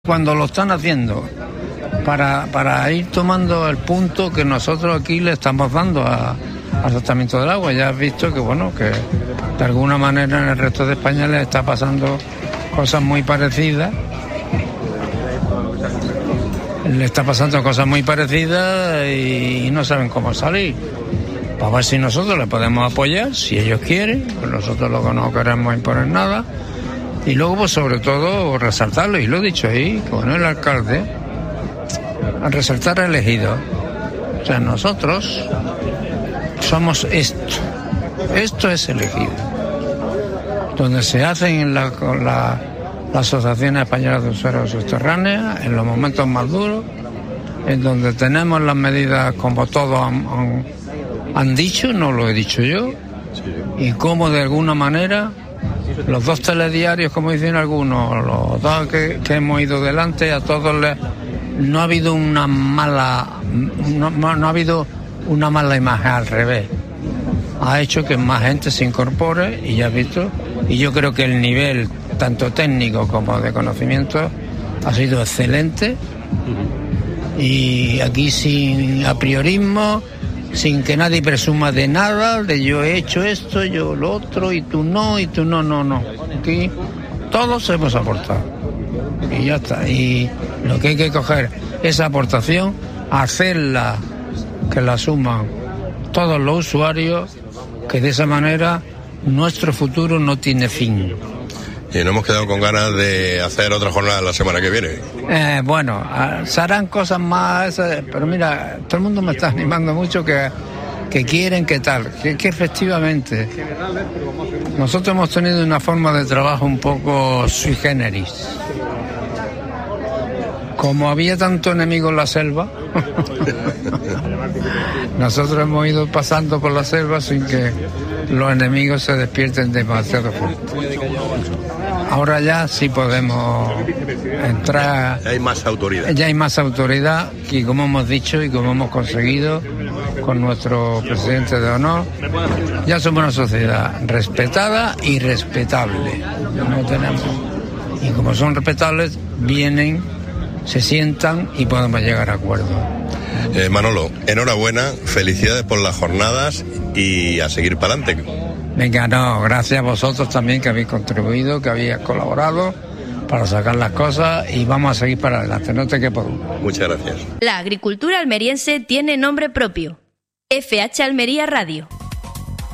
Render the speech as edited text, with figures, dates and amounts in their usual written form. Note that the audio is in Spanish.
Cuando lo están haciendo para ir tomando el punto que nosotros aquí le estamos dando al tratamiento del agua. Ya has visto que bueno, que de alguna manera en el resto de España le está pasando cosas muy parecidas. Le está pasando cosas muy parecidas y no saben cómo salir. Para ver si nosotros le podemos apoyar, si ellos quieren, pues nosotros lo que no queremos imponer nada. Y luego, pues sobre todo, resaltarlo, y lo he dicho ahí, con el alcalde, resaltar al elegido. O sea, nosotros somos esto. Esto es elegido. Donde se hacen la Asociación Española de Usuarios Subterráneas, en los momentos más duros, en donde tenemos las medidas como todos han dicho, no lo he dicho yo, y como de alguna manera los dos telediarios, como dicen algunos, los dos que hemos ido delante, a todos no ha habido una mala imagen, al revés. Ha hecho que más gente se incorpore y ya has visto, y yo creo que el nivel tanto técnico como de conocimiento ha sido excelente, y aquí sin apriorismo, sin que nadie presuma de nada, de yo he hecho esto, yo lo otro, y tú no. Aquí todos hemos aportado. Y ya está. Y lo que hay que coger, esa aportación, hacerla, que la suman todos los usuarios, que de esa manera nuestro futuro no tiene fin. Y nos hemos quedado con ganas de hacer otra jornada la semana que viene. Bueno, se harán cosas más, pero mira, todo el mundo me está animando mucho que quieren, que tal, que efectivamente nosotros hemos tenido una forma de trabajo un poco sui generis. Como había tanto enemigo en la selva, nosotros hemos ido pasando por la selva sin que los enemigos se despierten demasiado fuerte. Ahora ya sí podemos entrar. Ya hay más autoridad. Ya hay más autoridad, y como hemos dicho y como hemos conseguido con nuestro presidente de honor, ya somos una sociedad respetada y respetable. No tenemos. Y como son respetables, vienen, se sientan y podemos llegar a acuerdos. Manolo, enhorabuena, felicidades por las jornadas y a seguir para adelante. Venga, gracias a vosotros también, que habéis contribuido, que habéis colaborado para sacar las cosas, y vamos a seguir para adelante, no te quepa duda. Muchas gracias. La agricultura almeriense tiene nombre propio. FH Almería Radio.